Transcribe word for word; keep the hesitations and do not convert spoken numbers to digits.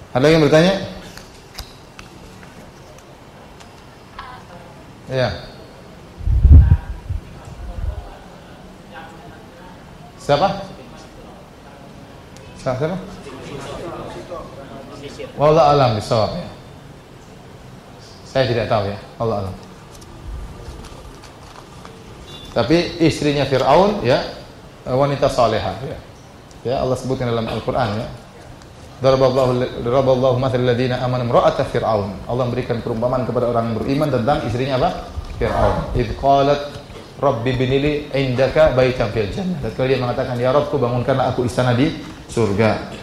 Ada yang bertanya? Ya. Siapa? Siapa? Wallahu a'lam bishawab ya. Saya tidak tahu ya, Allah alam. Tapi istrinya Fir'aun ya wanita salehah ya. Ya Allah sebutkan dalam Al-Qur'an ya. Daraballahu daraballahu mathal ladzina amanu imra'ata Fir'aun. Allah memberikan perumpamaan kepada orang yang beriman tentang istrinya apa? Fir'aun. Idz qalat rabbi binili indaka baitan fil jannah. Ketika dia mengatakan ya Rabbku bangunkanlah aku istana di surga.